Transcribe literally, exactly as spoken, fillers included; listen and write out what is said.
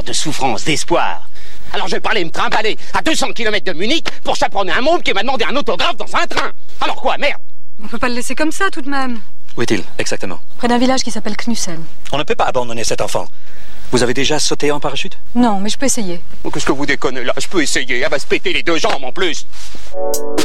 de souffrance, d'espoir. Alors je vais pas aller me trimballer à deux cents kilomètres de Munich pour chaperonner un môme qui m'a demandé un autographe dans un train. Alors quoi, merde? On peut pas le laisser comme ça tout de même. Où est-il, exactement? Près d'un village qui s'appelle Knussen. On ne peut pas abandonner cet enfant. Vous avez déjà sauté en parachute? Non, mais je peux essayer. Oh, qu'est-ce que vous déconnez là? Je peux essayer, elle va se péter les deux jambes en plus.